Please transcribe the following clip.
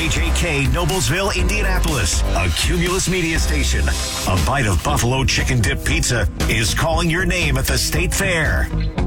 WKJK, Noblesville, Indianapolis, a Cumulus media station. A bite of buffalo chicken dip pizza is calling your name at the State Fair.